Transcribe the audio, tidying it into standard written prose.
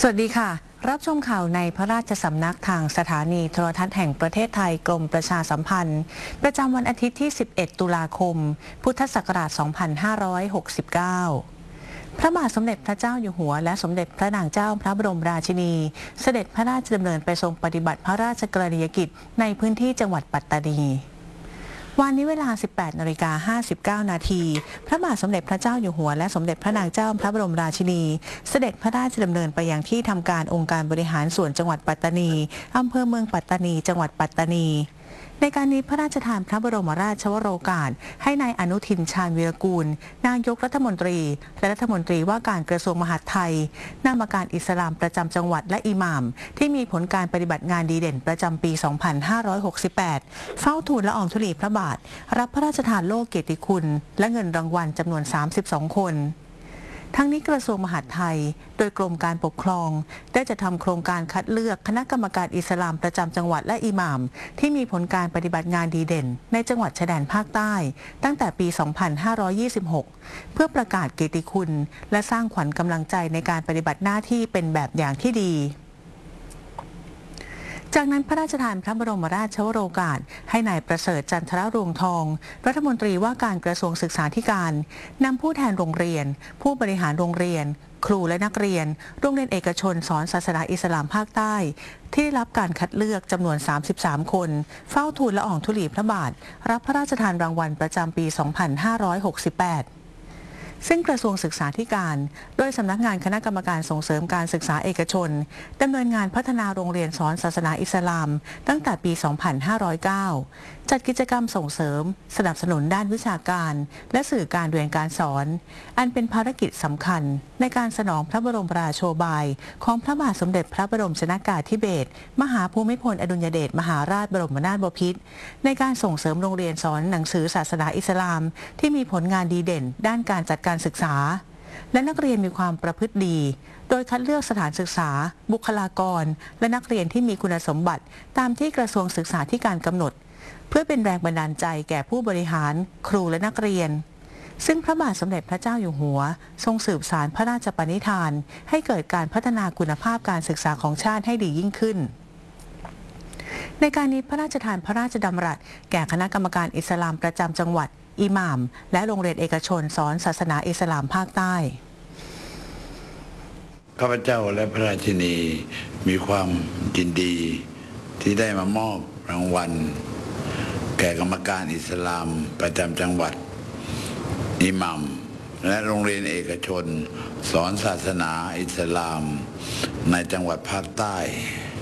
สวัสดีค่ะรับชมข่าวในพระราชสำนักทางสถานีโทรทัศน์แห่งประเทศไทยกรมประชาสัมพันธ์ประจำวันอาทิตย์ที่ 11 ตุลาคม พุทธศักราช 2569 พระบาทสมเด็จพระเจ้าอยู่หัวและสมเด็จพระนางเจ้าพระบรมราชินีเสด็จพระราชดำเนินไปทรงปฏิบัติพระราชกรณียกิจในพื้นที่จังหวัดปัตตานีวันนี้เวลา 18:59 นาทีพระบาทสมเด็จพระเจ้าอยู่หัวและสมเด็จพระนางเจ้าพระบรมราชินีเสด็จพระราชดำเนินไปยังที่ทำการองค์การบริหารส่วนจังหวัดปัตตานีอำเภอเมืองปัตตานีจังหวัดปัตตานีในการนี้พระราชทานพระบรมราชวโรกาสให้นายอนุทินชาญวีรกูลนายกรัฐมนตรีและรัฐมนตรีว่าการกระทรวงมหาดไทยนามการอิสลามประจำจังหวัดและอิหม่ามที่มีผลการปฏิบัติงานดีเด่นประจำปี 2568 เฝ้าทูลละอองธุลีพระบาทรับพระราชทานโล่เกียรติคุณและเงินรางวัลจำนวน 32 คนทั้งนี้กระทรวงมหาดไทยโดยกรมการปกครองได้จะทำโครงการคัดเลือกคณะกรรมการอิสลามประจำจังหวัดและอิหม่ามที่มีผลการปฏิบัติงานดีเด่นในจังหวัดชายแดนภาคใต้ตั้งแต่ปี 2526 เพื่อประกาศเกียรติคุณและสร้างขวัญกำลังใจในการปฏิบัติหน้าที่เป็นแบบอย่างที่ดีจากนั้นพระราชทานพระบรมราชวโรกาสให้นายประเสริฐจันทรรวงทองรัฐมนตรีว่าการกระทรวงศึกษาธิการนำผู้แทนโรงเรียนผู้บริหารโรงเรียนครูและนักเรียนโรงเรียนเอกชนสอนศาสนาอิสลามภาคใต้ที่ได้รับการคัดเลือกจำนวน 33 คนเฝ้าทูลละอองธุลีพระบาทรับพระราชทานรางวัลประจำปี 2568ซึ่งกระทรวงศึกษาธิการโดยสำนักงานคณะกรรมการส่งเสริมการศึกษาเอกชนดำเนินงานพัฒนาโรงเรียนสอนศาสนาอิสลามตั้งแต่ปี 2509 จัดกิจกรรมส่งเสริมสนับสนุนด้านวิชาการและสื่อการเรียนการสอนอันเป็นภารกิจสำคัญในการสนองพระบรมราโชบายของพระบาทสมเด็จพระบรมชนกาธิเบศรมหาภูมิพลอดุลยเดชมหาราชบรมนาถบพิตรในการส่งเสริมโรงเรียนสอนหนังสือศาสนาอิสลามที่มีผลงานดีเด่นด้านการจัดการศึกษาและนักเรียนมีความประพฤติดีโดยคัดเลือกสถานศึกษาบุคลากรและนักเรียนที่มีคุณสมบัติตามที่กระทรวงศึกษาธิการกำหนดเพื่อเป็นแรงบันดาลใจแก่ผู้บริหารครูและนักเรียนซึ่งพระบาทสมเด็จพระเจ้าอยู่หัวทรงสืบสานพระราชปณิธานให้เกิดการพัฒนาคุณภาพการศึกษาของชาติให้ดียิ่งขึ้นในการนี้พระราชทานพระราชดำรัสแก่คณะกรรมการอิสลามประจำจังหวัดอิหม่ามและโรงเรียนเอกชนสอนศาสนาอิสลามภาคใต้ข้าพเจ้าและพระราชินีมีความยินดีที่ได้มามอบรางวัลแก่กรรมการอิสลามประจำจังหวัดอิหม่ามและโรงเรียนเอกชนสอนศาสนาอิสลามในจังหวัดภาคใต้